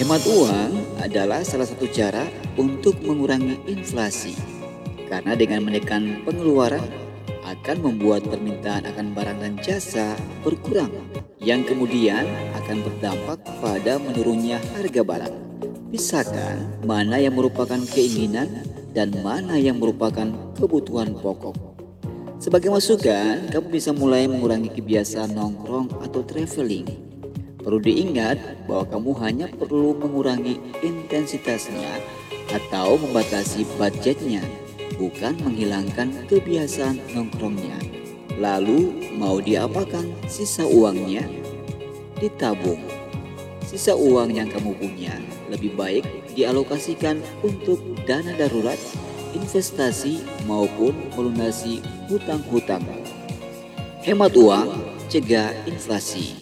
Hemat uang adalah salah satu cara untuk mengurangi inflasi, karena dengan menekan pengeluaran akan membuat permintaan akan barang dan jasa berkurang, yang kemudian akan berdampak pada menurunnya harga barang. Pisahkan mana yang merupakan keinginan dan mana yang merupakan kebutuhan pokok. Sebagai masukan, kamu bisa mulai mengurangi kebiasaan nongkrong atau traveling. Perlu diingat bahwa kamu hanya perlu mengurangi intensitasnya atau membatasi budgetnya, bukan menghilangkan kebiasaan nongkrongnya. Lalu mau diapakan sisa uangnya? Ditabung. Sisa uang yang kamu punya lebih baik dialokasikan untuk dana darurat, investasi maupun melunasi hutang-hutang. Hemat uang, cegah inflasi.